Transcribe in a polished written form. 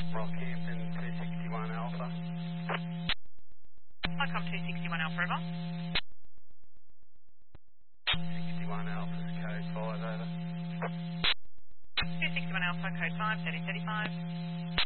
Rockhampton 261 Alpha. Welcome 261 Alpha River. 61 Alpha's code 5 over. 261 Alpha, code 5, 3035.